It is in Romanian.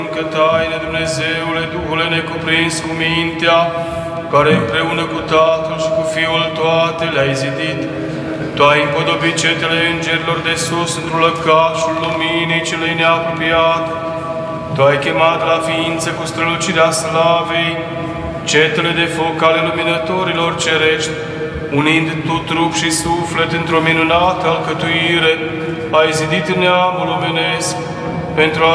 Că taine, Dumnezeule, Duhule necuprins cu mintea, care împreună cu Tatăl și cu Fiul toate le-ai zidit, Tu ai împodobit cetele îngerilor de sus într-un lăcașul luminii celei neapropiate. Tu ai chemat la ființă cu strălucirea slavei cetele de foc ale luminătorilor cerești, unind Tu trup și suflet într-o minunată alcătuire, ai zidit neamul omenesc pentru a